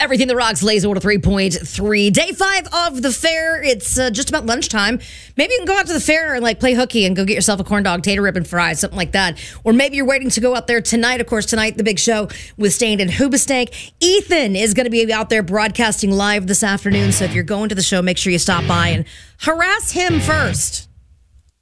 Everything that rocks, Laser 3.3. Day 5 of the fair. It's just about lunchtime. Maybe you can go out to the fair and play hooky and go get yourself a corn dog, tater rib, and fries, something like that. Or maybe you're waiting to go out there tonight. Of course, tonight, the big show with Stained and Hoobastank. Ethan is going to be out there broadcasting live this afternoon. So if you're going to the show, make sure you stop by and harass him first.